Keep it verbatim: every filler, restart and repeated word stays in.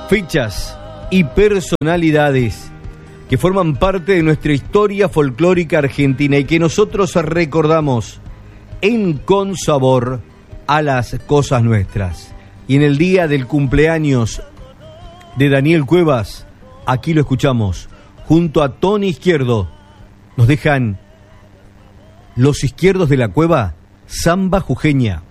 Fechas y personalidades que forman parte de nuestra historia folclórica argentina y que nosotros recordamos en Consabor a las cosas nuestras. Y en el día del cumpleaños de Daniel Cuevas, aquí lo escuchamos, junto a Tony Izquierdo, nos dejan Los Izquierdos de la Cueva, Samba Jujeña.